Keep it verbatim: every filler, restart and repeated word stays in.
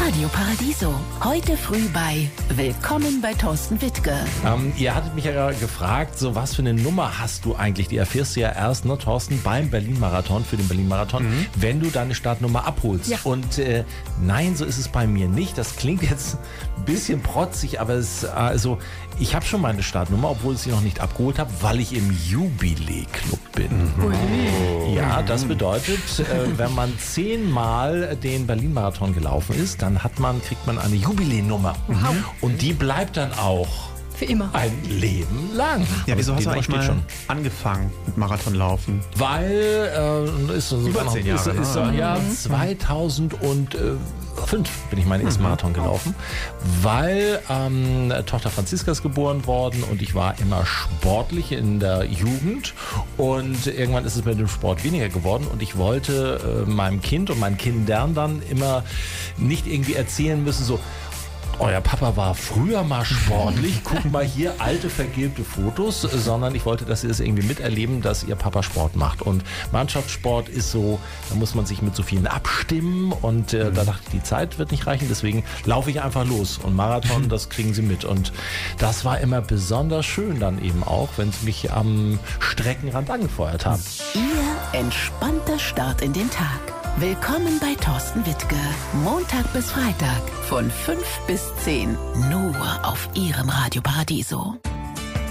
Radio Paradiso. Heute früh bei Willkommen bei Thorsten Wittke. Ähm, ihr hattet mich ja gefragt, so was für eine Nummer hast du eigentlich? Die erfährst du ja erst, ne, Thorsten, beim Berlin-Marathon, für den Berlin-Marathon, mhm. wenn du deine Startnummer abholst. Ja. Und äh, nein, so ist es bei mir nicht. Das klingt jetzt ein bisschen protzig, aber es, also, ich habe schon meine Startnummer, obwohl ich sie noch nicht abgeholt habe, weil ich im Jubilee-Club bin. Mhm. Ja, das bedeutet, äh, wenn man zehnmal den Berlin-Marathon gelaufen ist, dann hat man, kriegt man eine Jubiläenummer. Wow. Und die bleibt dann auch für immer. Ein Leben lang. Ja, wieso hast du eigentlich mal schon angefangen mit Marathonlaufen? Weil, äh, ist so über zehn Jahre, ist, ist so, ja, mhm. zweitausendfünf bin ich meinen ersten mhm. Marathon gelaufen, weil ähm, Tochter Franziska ist geboren worden und ich war immer sportlich in der Jugend und irgendwann ist es mit dem Sport weniger geworden und ich wollte äh, meinem Kind und meinen Kindern dann immer nicht irgendwie erzählen müssen, so, euer Papa war früher mal sportlich, guckt mal hier alte vergilbte Fotos, sondern ich wollte, dass sie das irgendwie miterleben, dass ihr Papa Sport macht. Und Mannschaftssport ist so, da muss man sich mit so vielen abstimmen und äh, da dachte ich, die Zeit wird nicht reichen, deswegen laufe ich einfach los. Und Marathon, das kriegen sie mit. Und das war immer besonders schön dann eben auch, wenn sie mich am Streckenrand angefeuert haben. Ihr entspannter Start in den Tag. Willkommen bei Thorsten Wittke. Montag bis Freitag von fünf bis zehn. Nur auf Ihrem Radio Paradiso.